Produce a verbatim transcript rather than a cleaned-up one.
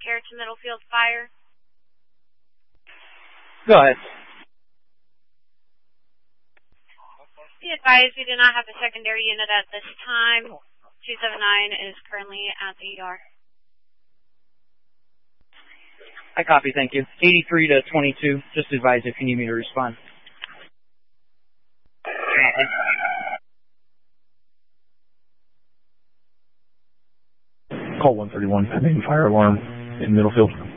care to Middlefield Fire. Go ahead. Be advised we do not have a secondary unit at this time. two seven nine is currently at the E R. I copy, thank you. eighty-three to twenty-two, just advise if you need me to respond. Call one thirty-one, pending fire alarm in Middlefield.